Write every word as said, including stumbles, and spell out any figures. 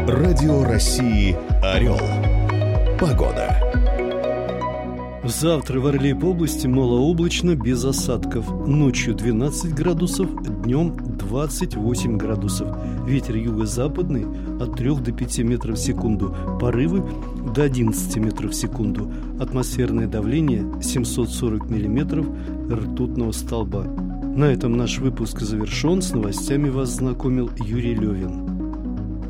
Радио России «Орел». Погода. Завтра в Орле области малооблачно, без осадков. Ночью двенадцать градусов, днем двадцать восемь градусов. Ветер юго-западный от трёх до пяти метров в секунду. Порывы до одиннадцати метров в секунду. Атмосферное давление семьсот сорок миллиметров ртутного столба. На этом наш выпуск завершен. С новостями вас знакомил Юрий Левин.